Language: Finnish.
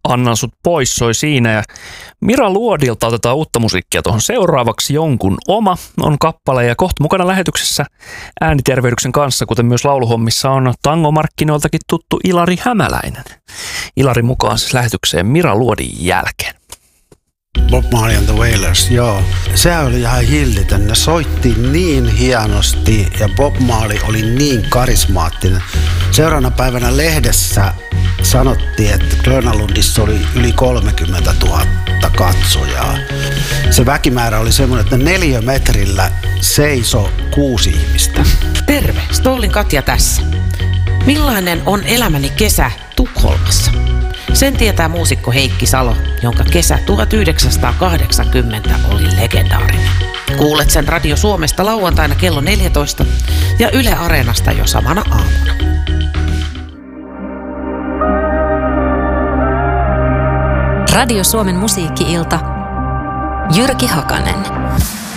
Annan sut pois soi siinä ja Mira Luodilta otetaan uutta musiikkia tuohon seuraavaksi. Jonkun oma on kappale ja kohta mukana lähetyksessä äänitervehdyksen kanssa, kuten myös lauluhommissa on tangomarkkinoiltakin tuttu Ilari Hämäläinen. Ilari mukaan siis lähetykseen Mira Luodin jälkeen. Bob Marley and the Wailers, joo. Se oli ihan hillitön. Ne soitti niin hienosti ja Bob Marley oli niin karismaattinen. Seuraavana päivänä lehdessä sanottiin, että Grönalundissa oli yli 30 000 katsojaa. Se väkimäärä oli semmoinen, että 4 metrillä seisoi 6 ihmistä. Terve, Stollin Katja tässä. Millainen on elämäni kesä Tukholmassa? Sen tietää muusikko Heikki Salo, jonka kesä 1980 oli legendaarinen. Kuulet sen Radio Suomesta lauantaina kello 14 ja Yle Areenasta jo samana aamuna. Radio Suomen musiikki-ilta. Jyrki Hakanen.